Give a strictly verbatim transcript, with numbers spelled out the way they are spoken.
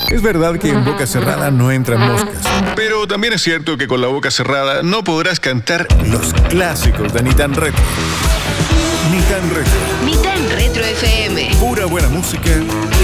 Es verdad que en boca cerrada no entran moscas, Pero también es cierto que con la boca cerrada no podrás cantar los clásicos de Ni tan retro. Ni tan retro.